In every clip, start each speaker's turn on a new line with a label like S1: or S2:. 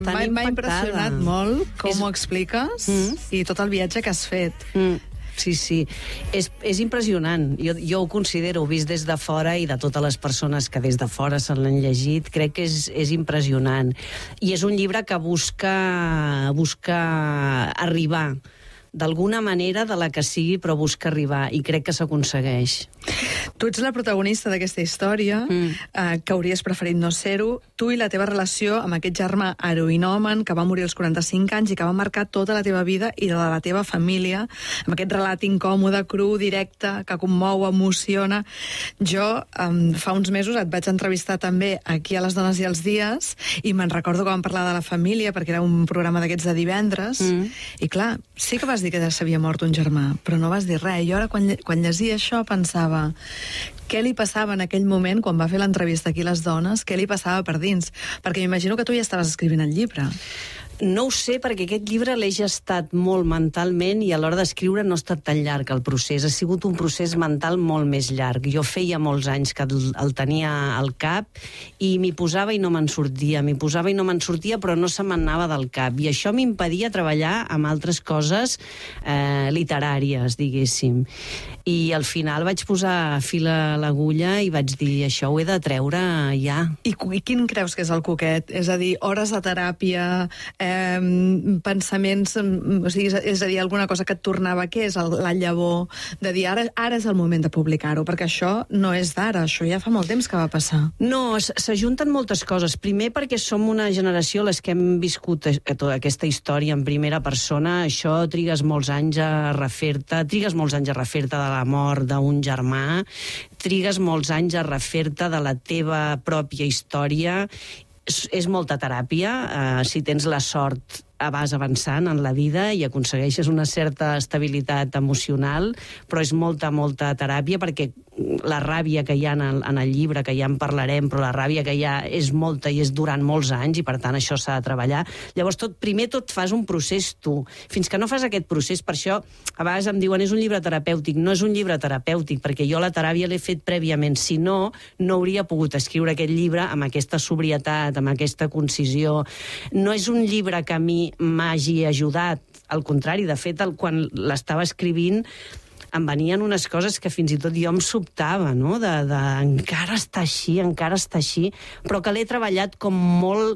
S1: M'ha impressionat molt com ho expliques i tot el viatge que has fet.
S2: Sí. És impressionant. Jo ho considero, vist des de fora i de totes les persones que des de fora se l'han llegit, crec que és impressionant. I és un llibre que busca arribar d'alguna manera, de la que sigui, però busca arribar, i crec que s'aconsegueix.
S1: Tu ets la protagonista d'aquesta història, que hauries preferit no ser-ho. Tu i la teva relació amb aquest germà heroïnomen que va morir als 45 anys i que va marcar tota la teva vida i la de la teva família, amb aquest relat incòmode, cru, directe, que commou, emociona. Jo, fa uns mesos, et vaig entrevistar també aquí a Les Dones i els Dies, i me'n recordo que vam parlar de la família, perquè era un programa d'aquests de divendres, i clar, sí que vas dir que s'havia mort un germà, però no vas dir res. I ara, quan llegia això, pensava què li passava en aquell moment, quan va fer l'entrevista aquí a Les Dones, què li passava per dins? Perquè m'imagino que tu ja estaves escrivint el llibre.
S2: No ho sé, perquè aquest llibre l'he gestat molt mentalment i a l'hora d'escriure no ha estat tan llarg el procés. Ha sigut un procés mental molt més llarg. Jo feia molts anys que el tenia al cap i m'hi posava i no me'n sortia. Però no se m'anava del cap. I això m'impedia treballar amb altres coses literàries, diguéssim. I al final vaig posar fil a l'agulla i vaig dir, això ho he de treure ja.
S1: I quin creus que és el coquet? És a dir, hores de teràpia, pensaments, o sigui, és a dir, alguna cosa que et tornava, què és la llavor de dir, ara és el moment de publicar-ho, perquè això no és d'ara, això ja fa molt temps que va passar.
S2: No, s'ajunten moltes coses. Primer perquè som una generació, les que hem viscut tota aquesta història en primera persona, això trigues molts anys a refer-te de la mort d'un germà, trigues molts anys a refer-te de la teva pròpia història. És molta teràpia, si tens la sort vas avançant en la vida i aconsegueixes una certa estabilitat emocional, però és molta teràpia, perquè la ràbia que hi ha en el llibre, que ja en parlarem, però la ràbia que hi ha és molta i és durant molts anys, i per tant això s'ha de treballar. Llavors, primer tot fas un procés tu. Fins que no fas aquest procés, per això a vegades em diuen és un llibre terapèutic. No és un llibre terapèutic, perquè jo la teràpia l'he fet prèviament. Si no, no hauria pogut escriure aquest llibre amb aquesta sobrietat, amb aquesta concisió. No és un llibre que a mi m'hagi ajudat. Al contrari, de fet, quan l'estava escrivint em venien unes coses que fins i tot jo em sobtava, no? Encara està així, però que l'he treballat com molt...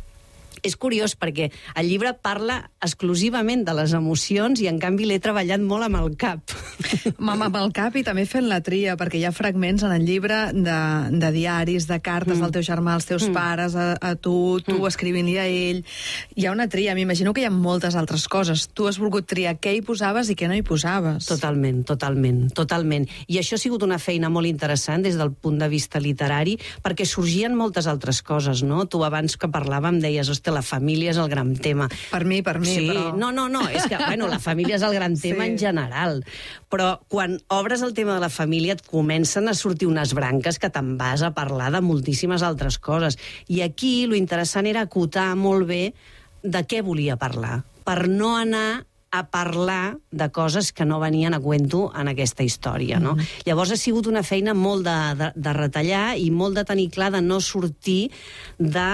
S2: És curiós, perquè el llibre parla exclusivament de les emocions i, en canvi, l'he treballat molt amb el cap.
S1: Amb el cap i també fent la tria, perquè hi ha fragments en el llibre de diaris, de cartes del teu germà als teus pares, a tu escrivint-li a ell. Hi ha una tria. M'imagino que hi ha moltes altres coses. Tu has volgut triar què hi posaves i què no hi posaves.
S2: Totalment. I això ha sigut una feina molt interessant des del punt de vista literari, perquè sorgien moltes altres coses, no? Tu abans que parlàvem deies, hòstia, la família és el gran tema.
S1: Per mi,
S2: sí,
S1: però...
S2: No, és que, la família és el gran tema en general. Però quan obres el tema de la família et comencen a sortir unes branques que te'n vas a parlar de moltíssimes altres coses. I aquí lo interessant era acotar molt bé de què volia parlar, per no anar a parlar de coses que no venien a cuento en aquesta història, no? Llavors ha sigut una feina molt de retallar i molt de tenir clar de no sortir de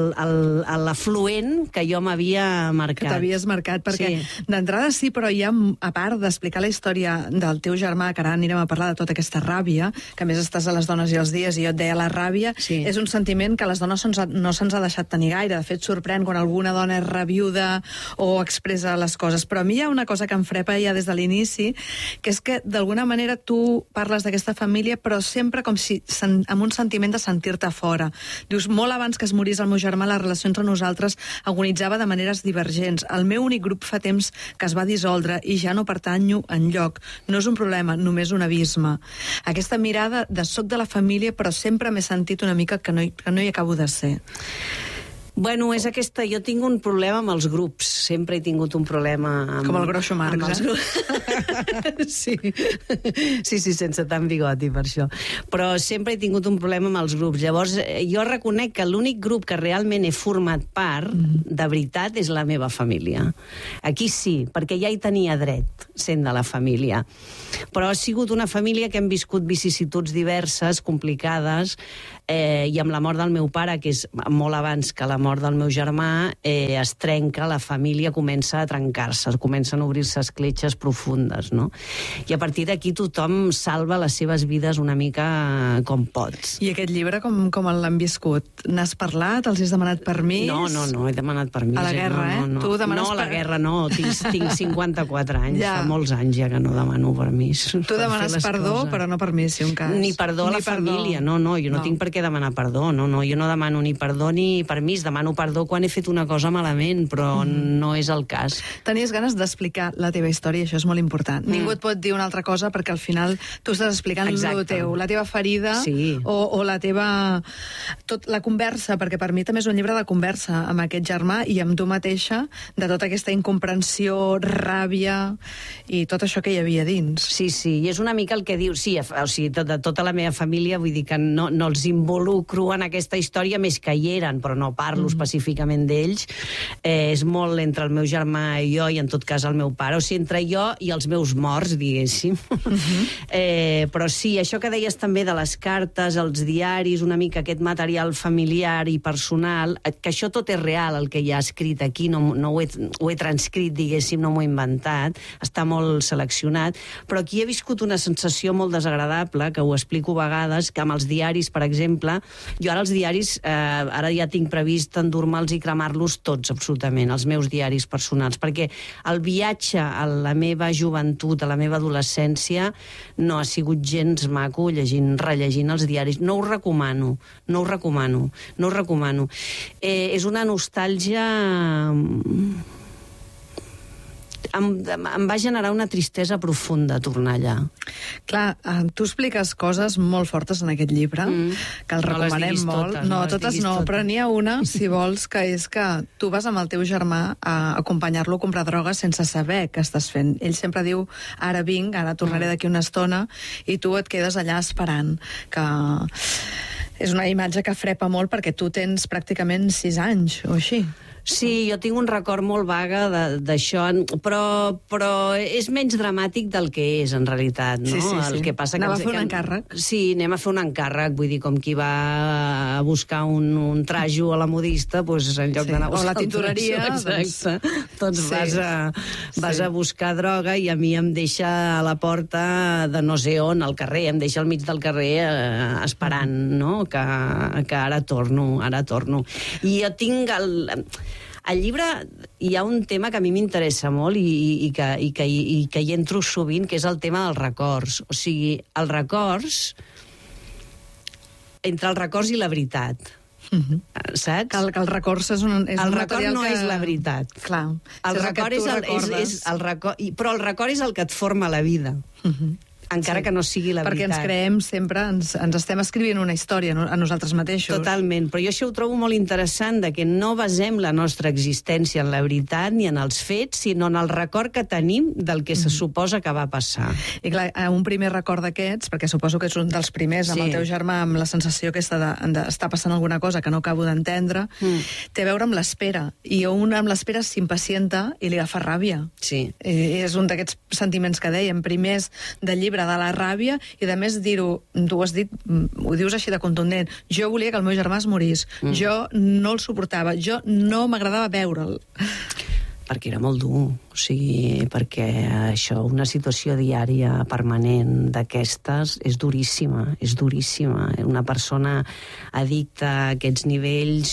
S2: l'afluent que jo m'havia marcat.
S1: Que t'havies marcat, perquè d'entrada sí, però hi ha, a part d'explicar la història del teu germà, que ara anirem a parlar de tota aquesta ràbia, que a més estàs a Les Dones i els Dies, i jo et deia, la ràbia és un sentiment que a les dones no se'ns ha deixat tenir gaire. De fet, sorprèn quan alguna dona és rabiuda o expressa les coses. Però a mi hi ha una cosa que em frepa ja des de l'inici, que és que d'alguna manera tu parles d'aquesta família, però sempre com si amb un sentiment de sentir-te fora. Dius, molt abans que es morís el meu germà, la relació entre nosaltres agonitzava de maneres divergents. El meu únic grup fa temps que es va dissoldre i ja no pertanyo enlloc. No és un problema, només un abisme. Aquesta mirada de soc de la família, però sempre m'he sentit una mica que no hi acabo de ser.
S2: Bueno, és aquesta... Jo tinc un problema amb els grups. Sempre he tingut un problema
S1: com el Groucho Marx,
S2: Sí, sense tant bigoti, per això. Però sempre he tingut un problema amb els grups. Llavors, jo reconec que l'únic grup que realment he format part, de veritat, és la meva família. Aquí sí, perquè ja hi tenia dret, sent de la família. Però ha sigut una família que hem viscut vicissituds diverses, complicades, i amb la mort del meu pare, que és molt abans que la mort mort del meu germà, es trenca, la família comença a trencar-se, comencen a obrir-se escletxes profundes, no? I a partir d'aquí tothom salva les seves vides una mica com pots.
S1: I aquest llibre com l'han viscut? N'has parlat? Els has demanat permís?
S2: No, he demanat permís.
S1: A la guerra,
S2: no.
S1: Tu demanes
S2: no, a la guerra no, tinc 54 anys, fa molts anys ja que no demano permís.
S1: Tu demanes perdó, però no permís, si un cas.
S2: Ni perdó a la família, no, jo no tinc per què demanar perdó, no, jo no demano ni perdó ni permís, demano perdó quan he fet una cosa malament, però no és el cas.
S1: Tenies ganes d'explicar la teva història, això és molt important. Ningú et pot dir una altra cosa perquè al final tu estàs explicant el teu, la teva ferida o la teva... la conversa, perquè per mi també és un llibre de conversa amb aquest germà i amb tu mateixa, de tota aquesta incomprensió, ràbia i tot això que hi havia dins.
S2: Sí, i és una mica el que diu, o sigui, de tota la meva família, vull dir que no els involucro en aquesta història, més que hi eren, però no parlo específicament d'ells. És molt entre el meu germà i jo, i en tot cas el meu pare, o sigui, entre jo i els meus morts, diguéssim. Però sí, això que deies també de les cartes, els diaris, una mica aquest material familiar i personal, que això tot és real, el que hi ha escrit aquí, no ho he transcrit, diguéssim, no m'ho he inventat, està molt seleccionat, però aquí he viscut una sensació molt desagradable, que ho explico a vegades, que amb els diaris, per exemple, jo ara els diaris, ara ja tinc previst endur-me'ls i cremar-los tots, absolutament, els meus diaris personals, perquè el viatge a la meva joventut, a la meva adolescència, no ha sigut gens maco rellegint els diaris. No ho recomano. És una nostàlgia... Em va generar una tristesa profunda tornar allà.
S1: Clar, tu expliques coses molt fortes en aquest llibre, que el recomanem molt. Totes no, però n'hi ha una, si vols, que és que tu vas amb el teu germà a acompanyar-lo a comprar drogues sense saber què estàs fent. Ell sempre diu, ara vinc, ara tornaré d'aquí una estona, i tu et quedes allà esperant, que... És una imatge que frepa molt perquè tu tens pràcticament 6 anys, o així.
S2: Sí, jo tinc un record molt vague d'això, però és menys dramàtic del que és, en realitat, no?
S1: Sí.
S2: El que passa
S1: anem a fer un encàrrec.
S2: Sí, anem a fer un encàrrec, vull dir, com qui va a buscar un trajo a la modista, doncs en lloc d'anar a buscar
S1: o la tintoreria,
S2: exacte. Doncs vas a buscar droga i a mi em deixa a la porta de no sé on, al carrer, em deixa al mig del carrer esperant, no? Que ara torno. I jo tinc al llibre hi ha un tema que a mi m'interessa molt i que hi entro sovint, que és el tema dels records. O sigui, els records, entre els records i la veritat. Saps?
S1: Que el record és un
S2: el record no és la veritat.
S1: Clar.
S2: El record però el record és el que et forma la vida. Encara que no sigui la veritat.
S1: Perquè ens creem sempre, ens estem escrivint una història a nosaltres mateixos.
S2: Totalment, però jo això ho trobo molt interessant, de que no basem la nostra existència en la veritat ni en els fets, sinó en el record que tenim del que se suposa que va passar.
S1: I clar, un primer record d'aquests, perquè suposo que és un dels primers amb el teu germà, amb la sensació aquesta d'estar passant alguna cosa que no acabo d'entendre, té a veure amb l'espera. I un amb l'espera s'impacienta i li agafa ràbia.
S2: Sí.
S1: És un d'aquests sentiments que dèiem, primers del llibre de la ràbia, i a més dir-ho, tu ho has dit, ho dius així de contundent, jo volia que el meu germà es morís, jo no el suportava, jo no m'agradava veure'l.
S2: Perquè era molt dur, o sigui, perquè això, una situació diària permanent d'aquestes és duríssima. Una persona addicta a aquests nivells,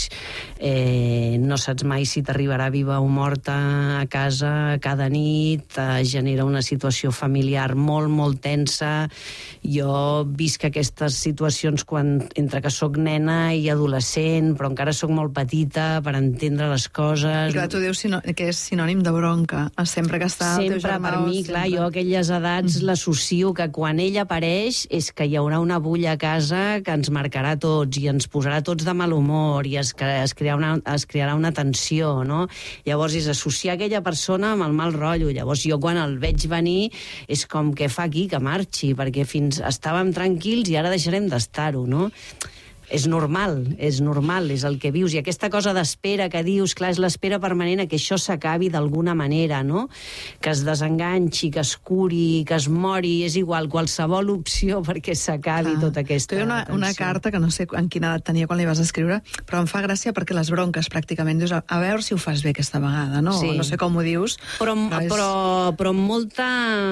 S2: no saps mai si t'arribarà viva o morta a casa cada nit, genera una situació familiar molt, molt tensa. Jo visc aquestes situacions entre que sóc nena i adolescent, però encara sóc molt petita per entendre les coses.
S1: I clar, tu dius que és sinònim de bronca, sempre que està el teu germà.
S2: Per mi, clar, jo a aquelles edats l'associo que quan ell apareix és que hi haurà una bulla a casa que ens marcarà tots i ens posarà tots de mal humor i es crearà una tensió, no? Llavors és associar aquella persona amb el mal rotllo. Llavors jo quan el veig venir és com que fa aquí que marxi, perquè fins estàvem tranquils i ara deixarem d'estar-ho, no? És normal, és el que vius. I aquesta cosa d'espera que dius, clar, és l'espera permanent a que això s'acabi d'alguna manera, no? Que es desenganxi, que es curi, que es mori, és igual, qualsevol opció perquè s'acabi tota aquesta
S1: tensió. Tu hi ha una carta que no sé en quina edat tenia quan li vas escriure, però em fa gràcia perquè les bronques pràcticament dius, a veure si ho fas bé aquesta vegada, no?
S2: Sí.
S1: No sé com ho dius.
S2: Però amb molta...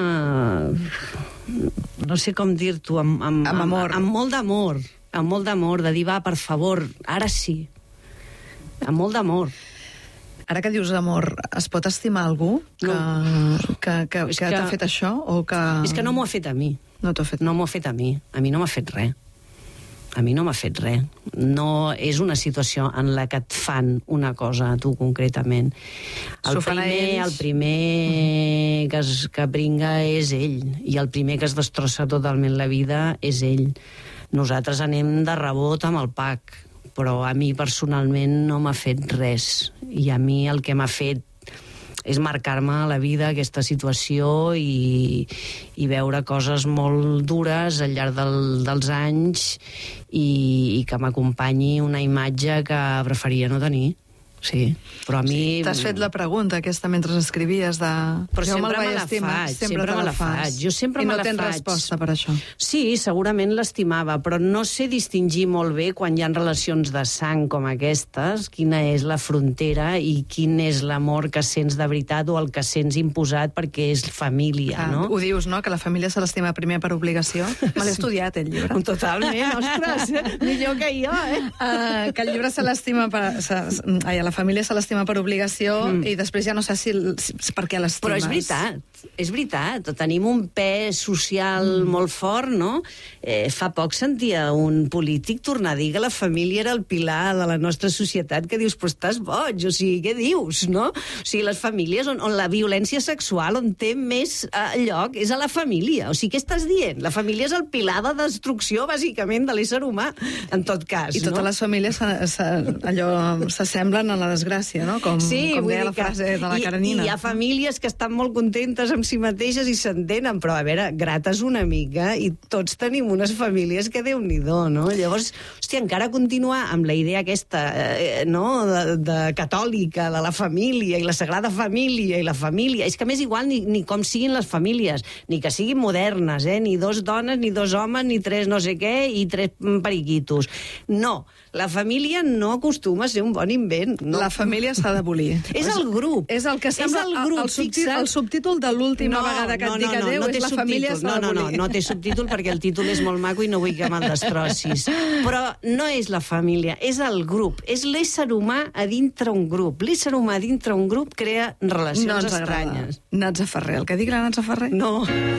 S2: No sé com dir-t'ho, amb
S1: amor.
S2: Amb molt d'amor, de dir, va, per favor, ara sí. Amb molt d'amor.
S1: Ara que dius amor, es pot estimar algú que t'ha fet això? O que...
S2: És que no m'ho ha fet a mi.
S1: No t'ho ha fet?
S2: No m'ho ha fet a mi. A mi no m'ha fet res. A mi no m'ha fet res. No és una situació en la que et fan una cosa a tu concretament. El primer que bringa és ell, i el primer que es destrossa totalment la vida és ell. Nosaltres anem de rebot amb el PAC, però a mi personalment no m'ha fet res. I a mi el que m'ha fet és marcar-me a la vida aquesta situació i veure coses molt dures al llarg dels anys i que m'acompanyi una imatge que preferia no tenir. Sí, però a mi...
S1: T'has fet la pregunta aquesta mentre escrivies de...
S2: Però sempre me la faig, sempre me la faig. Jo sempre me la faig.
S1: I no tens resposta per això?
S2: Sí, segurament l'estimava, però no sé distingir molt bé quan hi ha relacions de sang com aquestes, quina és la frontera i quin és l'amor que sents de veritat o el que sents imposat perquè és família, no?
S1: Ho dius, no?, que la família se l'estima primer per obligació. Me l'he estudiat, el llibre.
S2: Totalment, ostres, millor que jo,
S1: que el llibre se l'estima per... la família se l'estima per obligació i després ja no sé si per què l'estimes.
S2: Però és veritat. Tenim un pes social molt fort, no? Fa poc sentia un polític tornar a dir que la família era el pilar de la nostra societat, que dius, però estàs boig, o sigui, què dius, no? O sigui, les famílies on la violència sexual, on té més lloc, és a la família. O sigui, què estàs dient? La família és el pilar de destrucció, bàsicament, de l'ésser humà, en tot cas,
S1: no? I totes les famílies s'assemblen a la desgràcia, no? Com deia la frase de la Karenina.
S2: I hi ha famílies que estan molt contentes amb si mateixes i s'entenen, però a veure, grates una mica i tots tenim unes famílies que Déu-n'hi-do, no? Llavors, hòstia, encara continuar amb la idea aquesta, no?, de catòlica, de la família i la Sagrada Família i la família, és que m'és igual ni com siguin les famílies, ni que siguin modernes, ni 2 dones, ni 2 homes, ni 3 no sé què, i 3 periquitos. No, la família no acostuma a ser un bon invent. No.
S1: La família s'ha d'abolir.
S2: És el grup.
S1: És el que sembla el subtítol de l'última vegada que et dic adéu, és la família s'ha d'abolir.
S2: No té subtítol perquè el títol és molt maco i no vull que me'l destrossis. Però no és la família, és el grup. És l'ésser humà a dintre un grup. L'ésser humà a dintre un grup crea relacions estranyes.
S1: Natza Ferrer, el que digui la Natza Ferrer?
S2: No.